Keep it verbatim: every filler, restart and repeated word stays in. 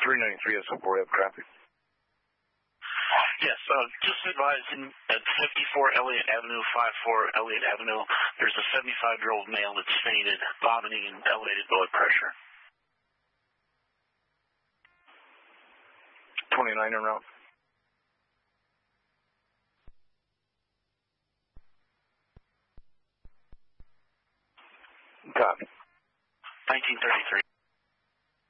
three ninety-three S O four, have traffic. Yes, uh, just advising at fifty-four Elliott Avenue, fifty-four Elliott Avenue, there's a seventy-five-year-old male that's fainted, vomiting, and elevated blood pressure. twenty-nine en route.